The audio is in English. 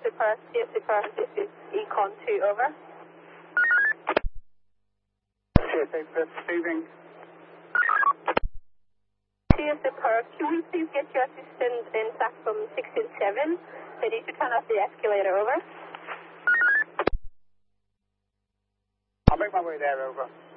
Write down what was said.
TSC Perth, this is Econ 2, over. TSA Perth receiving. TSC Perth, can we please get your assistant in platform 6 and 7? They need to turn off the escalator, over. I'll make my way there, over.